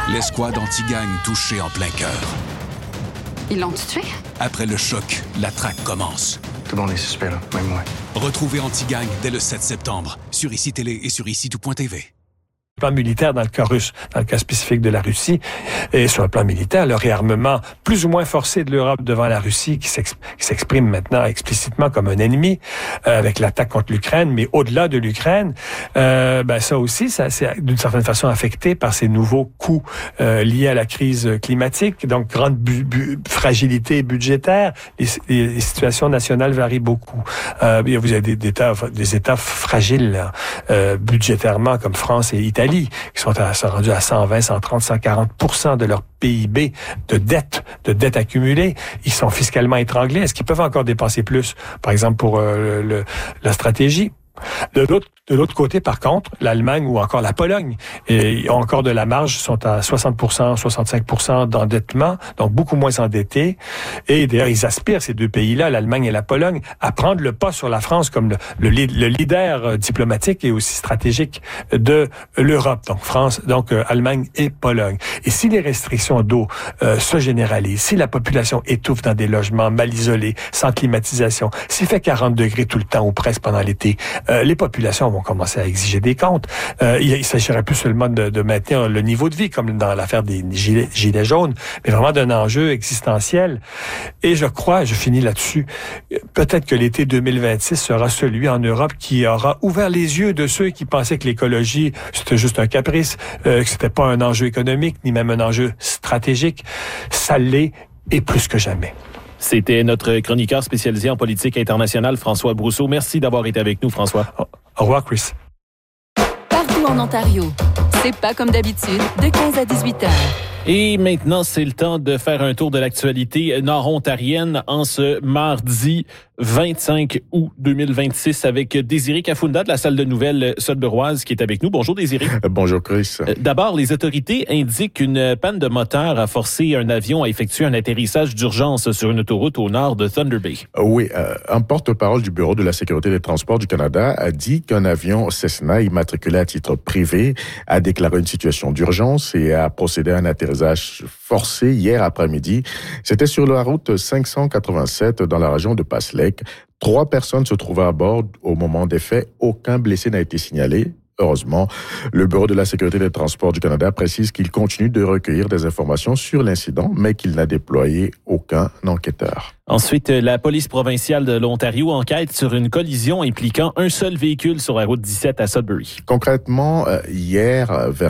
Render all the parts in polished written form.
L'escouade anti-gang touchée en plein cœur. Ils l'ont tué? Après le choc, la traque commence. Tout le monde est suspect, là, même moi. Retrouvez Anti-Gang dès le 7 septembre sur ICI Télé et sur ICI-tout.tv. Plan militaire dans le cas russe, dans le cas spécifique de la Russie, et sur le plan militaire, le réarmement plus ou moins forcé de l'Europe devant la Russie, qui s'exprime maintenant explicitement comme un ennemi, avec l'attaque contre l'Ukraine, mais au-delà de l'Ukraine, ça aussi, ça c'est d'une certaine façon affecté par ces nouveaux coûts liés à la crise climatique, donc grande fragilité budgétaire, les situations nationales varient beaucoup. Vous avez des États fragiles là, budgétairement, comme France et Italie, qui sont rendus à 120, 130, 140% de leur PIB de dette accumulée. Ils sont fiscalement étranglés. Est-ce qu'ils peuvent encore dépenser plus, par exemple, pour la stratégie? De l'autre côté, par contre, l'Allemagne ou encore la Pologne ont encore de la marge, sont à 60%, 65% d'endettement, donc beaucoup moins endettés. Et d'ailleurs, ils aspirent, ces deux pays-là, l'Allemagne et la Pologne, à prendre le pas sur la France comme le leader diplomatique et aussi stratégique de l'Europe. Donc Allemagne et Pologne. Et si les restrictions d'eau se généralisent, si la population étouffe dans des logements mal isolés, sans climatisation, s'il fait 40 degrés tout le temps ou presque pendant l'été, les populations vont commencer à exiger des comptes. Il s'agirait plus seulement de maintenir le niveau de vie, comme dans l'affaire des gilets jaunes, mais vraiment d'un enjeu existentiel. Et je finis là-dessus, peut-être que l'été 2026 sera celui en Europe qui aura ouvert les yeux de ceux qui pensaient que l'écologie, c'était juste un caprice, que c'était pas un enjeu économique, ni même un enjeu stratégique. Ça l'est, et plus que jamais. C'était notre chroniqueur spécialisé en politique internationale, François Brousseau. Merci d'avoir été avec nous, François. Au revoir, Chris. Partout en Ontario, c'est pas comme d'habitude, de 15 à 18 heures. Et maintenant, c'est le temps de faire un tour de l'actualité nord-ontarienne en ce mardi 25 août 2026 avec Désiré Kafunda de la salle de nouvelles sudburoise qui est avec nous. Bonjour Désiré. Bonjour Chris. D'abord, les autorités indiquent qu'une panne de moteur a forcé un avion à effectuer un atterrissage d'urgence sur une autoroute au nord de Thunder Bay. Oui, un porte-parole du Bureau de la sécurité des transports du Canada a dit qu'un avion Cessna immatriculé à titre privé a déclaré une situation d'urgence et a procédé à un atterrissage forcé hier après-midi. C'était sur la route 587 dans la région de Pass Lake. 3 personnes se trouvaient à bord au moment des faits. Aucun blessé n'a été signalé. Heureusement, le Bureau de la sécurité des transports du Canada précise qu'il continue de recueillir des informations sur l'incident, mais qu'il n'a déployé aucun enquêteur. Ensuite, la police provinciale de l'Ontario enquête sur une collision impliquant un seul véhicule sur la route 17 à Sudbury. Concrètement, hier, vers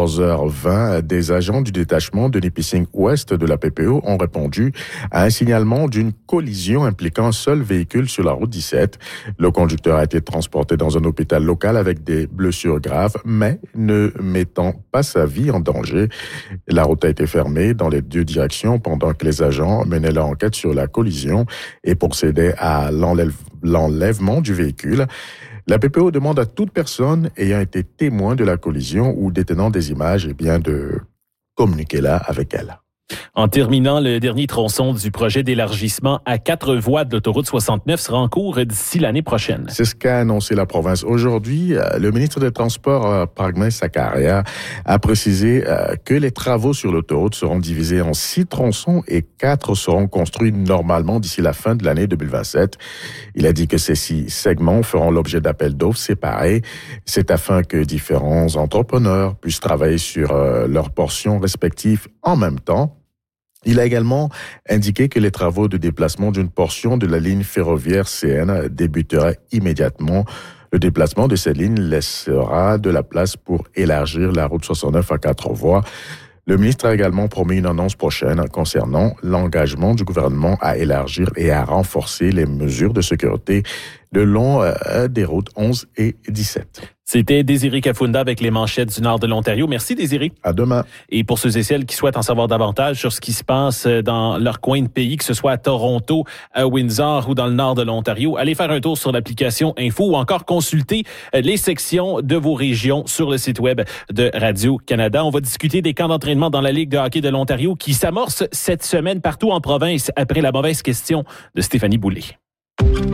14h20, des agents du détachement de Nipissing Ouest de la PPO ont répondu à un signalement d'une collision impliquant un seul véhicule sur la route 17. Le conducteur a été transporté dans un hôpital local avec des blessures graves, mais ne mettant pas sa vie en danger. La route a été fermée dans les 2 directions pendant que les agents menaient leur enquête sur la collision et procédaient à l'enlèvement du véhicule. La PPO demande à toute personne ayant été témoin de la collision ou détenant des images de communiquer là avec elle. En terminant, le dernier tronçon du projet d'élargissement à 4 voies de l'autoroute 69 sera en cours d'ici l'année prochaine. C'est ce qu'a annoncé la province. Aujourd'hui, le ministre des Transports, Pragma Sakaria, a précisé que les travaux sur l'autoroute seront divisés en 6 tronçons et 4 seront construits normalement d'ici la fin de l'année 2027. Il a dit que ces 6 segments feront l'objet d'appels d'offres séparés. C'est afin que différents entrepreneurs puissent travailler sur leurs portions respectives en même temps. Il a également indiqué que les travaux de déplacement d'une portion de la ligne ferroviaire CN débuteraient immédiatement. Le déplacement de cette ligne laissera de la place pour élargir la route 69 à 4 voies. Le ministre a également promis une annonce prochaine concernant l'engagement du gouvernement à élargir et à renforcer les mesures de sécurité le long des routes 11 et 17. C'était Désiré Kafunda avec les manchettes du nord de l'Ontario. Merci Désiré. À demain. Et pour ceux et celles qui souhaitent en savoir davantage sur ce qui se passe dans leur coin de pays, que ce soit à Toronto, à Windsor ou dans le nord de l'Ontario, allez faire un tour sur l'application Info ou encore consulter les sections de vos régions sur le site web de Radio-Canada. On va discuter des camps d'entraînement dans la Ligue de hockey de l'Ontario qui s'amorcent cette semaine partout en province après la mauvaise question de Stéphanie Boulay.